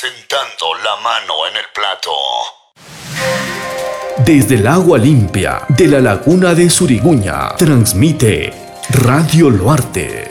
sentando la mano en el plato. Desde el agua limpia de la laguna de Suriguña, transmite Radio Loarte.